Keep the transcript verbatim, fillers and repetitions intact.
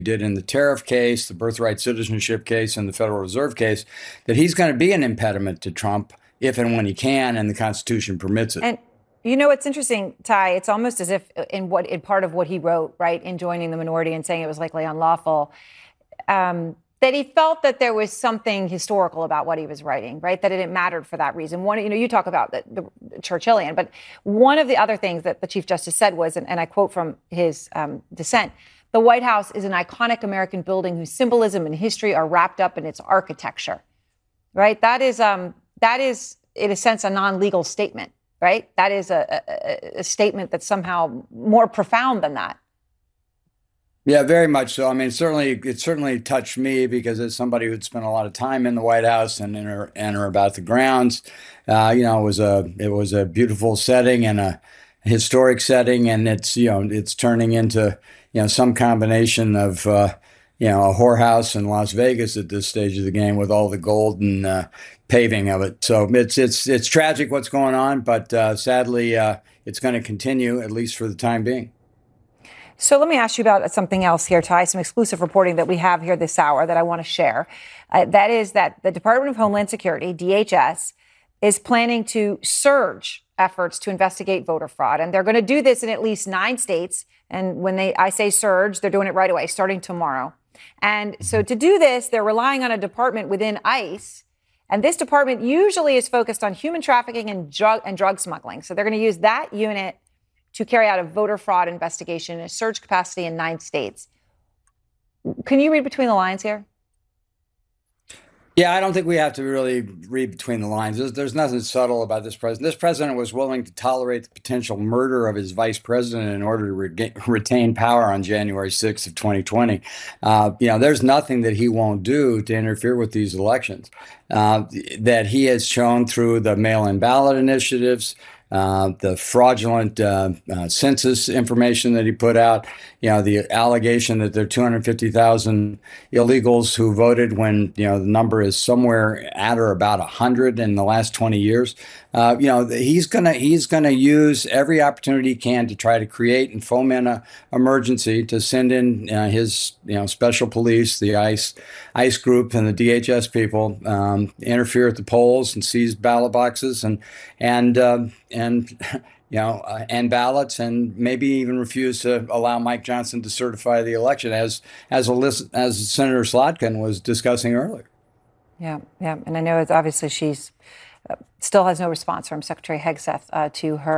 did in the tariff case, the birthright citizenship case, and the Federal Reserve case, that he's going to be an impediment to Trump if and when he can, and the Constitution permits it. And you know, it's interesting, Ty, it's almost as if in what in part of what he wrote, right, in joining the minority and saying it was likely unlawful, um, that he felt that there was something historical about what he was writing, right, that it mattered for that reason. One, you know, you talk about the, the Churchillian, but one of the other things that the Chief Justice said was, and, and I quote from his um, dissent, the White House is an iconic American building whose symbolism and history are wrapped up in its architecture, right? That is, um, that is, in a sense, a non-legal statement, right? That is a, a, a statement that's somehow more profound than that. Yeah, very much so. I mean, certainly, it certainly touched me because as somebody who'd spent a lot of time in the White House and in or, and or about the grounds, uh, you know, it was a it was a beautiful setting and a historic setting, and it's you know it's turning into you know some combination of uh, you know a whorehouse in Las Vegas at this stage of the game with all the gold and uh, paving of it. So it's it's it's tragic what's going on, but uh, sadly, uh, it's going to continue at least for the time being. So let me ask you about something else here, Ty, some exclusive reporting that we have here this hour that I want to share. Uh, that is that the Department of Homeland Security, D H S, is planning to surge efforts to investigate voter fraud. And they're going to do this in at least nine states. And when they I say surge, they're doing it right away, starting tomorrow. And so to do this, they're relying on a department within ICE. And this department usually is focused on human trafficking and drug and drug smuggling. So they're going to use that unit to carry out a voter fraud investigation in a surge capacity in nine states. Can you read between the lines here? Yeah, I don't think we have to really read between the lines. There's, there's nothing subtle about this president. This president was willing to tolerate the potential murder of his vice president in order to re- retain power on January sixth of twenty twenty. Uh, you know, there's nothing that he won't do to interfere with these elections. Uh, that he has shown through the mail-in ballot initiatives, Uh, the fraudulent uh, uh, census information that he put out, you know, the allegation that there are two hundred fifty thousand illegals who voted when, you know, the number is somewhere at or about one hundred in the last twenty years. Uh, you know, he's gonna he's gonna use every opportunity he can to try to create and foment a emergency to send in uh, his, you know, special police, the ICE ICE group, and the D H S people um, interfere at the polls and seize ballot boxes and and uh, and you know uh, and ballots, and maybe even refuse to allow Mike Johnson to certify the election, as as a list, as Senator Slotkin was discussing earlier. Yeah, yeah, and I know it's obviously she's uh, still has no response from Secretary Hegseth uh, to her.